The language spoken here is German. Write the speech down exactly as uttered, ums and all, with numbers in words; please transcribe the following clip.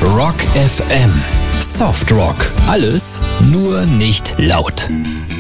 Rock F M. Soft Rock. Alles, nur nicht laut.